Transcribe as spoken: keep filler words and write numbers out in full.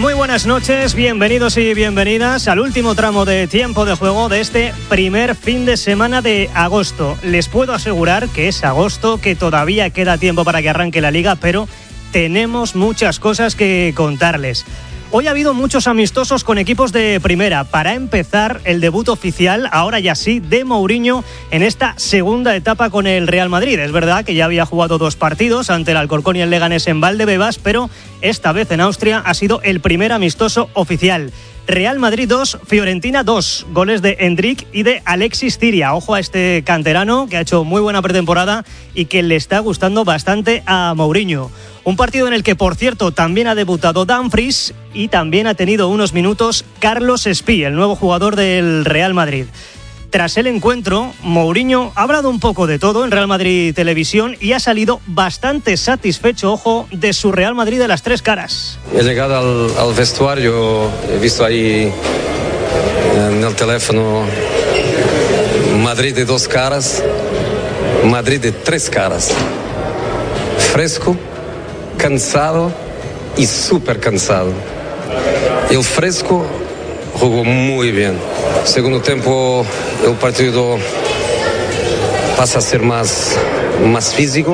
Muy buenas noches, bienvenidos y bienvenidas al último tramo de tiempo de juego de este primer fin de semana de agosto. Les puedo asegurar que es agosto, que todavía queda tiempo para que arranque la liga, pero tenemos muchas cosas que contarles. Hoy ha habido muchos amistosos con equipos de primera. Para empezar, el debut oficial, ahora ya sí, de Mourinho en esta segunda etapa con el Real Madrid. Es verdad que ya había jugado dos partidos ante el Alcorcón y el Leganés en Valdebebas, pero esta vez en Austria ha sido el primer amistoso oficial. Real Madrid dos, Fiorentina dos, goles de Endrick y de Alexis Ciria. Ojo a este canterano que ha hecho muy buena pretemporada y que le está gustando bastante a Mourinho. Un partido en el que, por cierto, también ha debutado Dumfries y también ha tenido unos minutos Carlos Espí, el nuevo jugador del Real Madrid. Tras el encuentro, Mourinho ha hablado un poco de todo en Real Madrid Televisión y ha salido bastante satisfecho, ojo, de su Real Madrid de las tres caras. He llegado al, al vestuario, he visto ahí en el teléfono Madrid de dos caras, Madrid de tres caras. Fresco, cansado y súper cansado. El fresco jugó muy bien. Segundo tiempo el partido pasa a ser más, más físico.